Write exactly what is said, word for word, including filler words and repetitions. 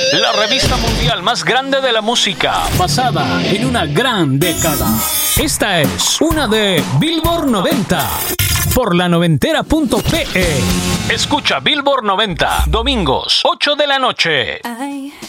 La revista mundial más grande de la música, basada en una gran década. Esta es una de Billboard noventa por la noventera punto pe. Escucha Billboard noventa, domingos, ocho de la noche. I